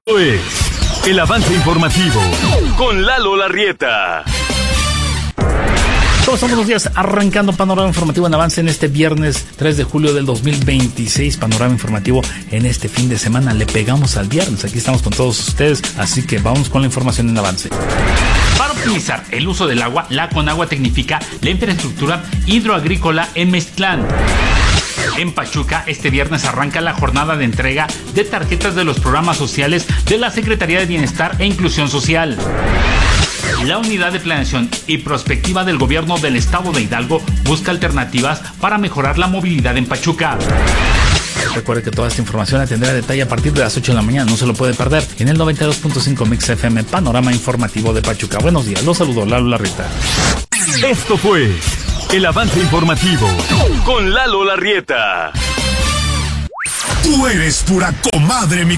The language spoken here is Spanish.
Es el avance informativo con Lalo Larrieta. Todos somos los días arrancando Panorama Informativo en Avance en este viernes 3 de julio del 2026. Panorama Informativo en este fin de semana. Le pegamos al viernes. Aquí estamos con todos ustedes. Así que vamos con la información en Avance. Para optimizar el uso del agua, la Conagua tecnifica la infraestructura hidroagrícola en Meztlán. En Pachuca, este viernes arranca la jornada de entrega de tarjetas de los programas sociales de la Secretaría de Bienestar e Inclusión Social. La Unidad de Planeación y Prospectiva del Gobierno del Estado de Hidalgo busca alternativas para mejorar la movilidad en Pachuca. Recuerde que toda esta información la tendrá a detalle a partir de las 8 de la mañana. No se lo puede perder en el 92.5 Mix FM, Panorama Informativo de Pachuca. Buenos días, los saludo, Lalo Larrieta. Esto fue el avance informativo con Lalo Larrieta. Tú eres pura comadre, mi